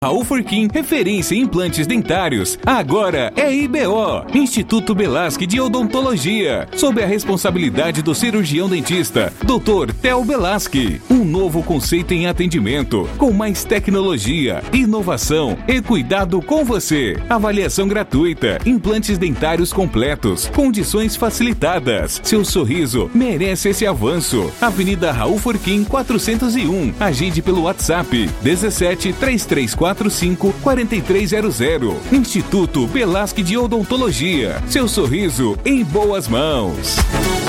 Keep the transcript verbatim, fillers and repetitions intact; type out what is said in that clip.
Raul Furquim, referência em implantes dentários, agora é I B O, Instituto Belasque de Odontologia, sob a responsabilidade do cirurgião dentista, doutor Theo Belasque. Um novo conceito em atendimento, com mais tecnologia, inovação e cuidado com você. Avaliação gratuita, implantes dentários completos, condições facilitadas. Seu sorriso merece esse avanço. Avenida Raul Furquim quatrocentos e um, agende pelo WhatsApp dezessete, três três quatro cinco, quatro três zero zero. Instituto Belasque de Odontologia. Seu sorriso em boas mãos.